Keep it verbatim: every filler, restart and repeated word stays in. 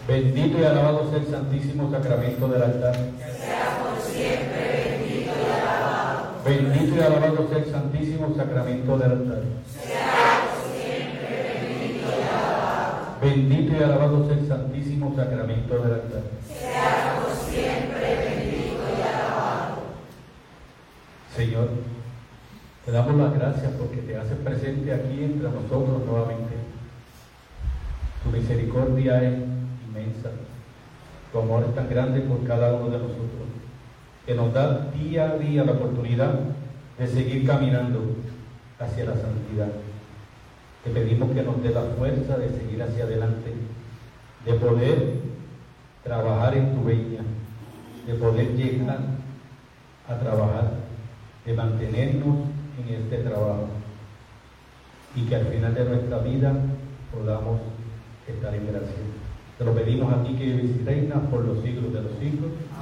Bendito y alabado sea el santísimo sacramento del altar. Sea por siempre bendito y alabado. Bendito y alabado sea el santísimo sacramento del altar. Sea por siempre bendito y alabado. Bendito y alabado sea el santísimo sacramento del altar. Sea por siempre bendito y alabado. Señor, te damos las gracias porque te haces presente aquí entre nosotros nuevamente. Tu misericordia es inmensa, tu amor es tan grande por cada uno de nosotros, que nos da día a día la oportunidad de seguir caminando hacia la santidad. Te pedimos que nos dé la fuerza de seguir hacia adelante, de poder trabajar en tu viña, de poder llegar a trabajar, de mantenernos en este trabajo y que al final de nuestra vida podamos estar en gracia. Te lo pedimos a ti que vives y reinas por los siglos de los siglos.